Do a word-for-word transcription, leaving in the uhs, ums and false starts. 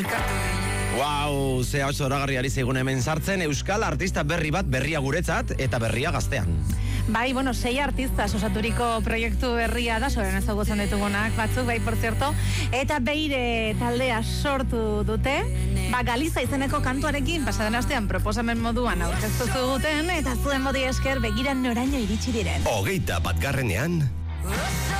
Wow, ze hau zoragarri ari zeigun hemen sartzen, euskal artista berri bat, berria guretzat eta berria gaztean. Bai, bueno, sei artista osaturiko proiektu berria da, soren ezagutzen ditugunak batzuk, bai, por cierto, eta Beire taldea sortu dute, ba, Galiza izeneko kantuarekin, pasaden astean proposamen moduan aurkeztu zuten, eta zuen modi esker begiran noraino iritsi diren. Hogeita batgarrenean...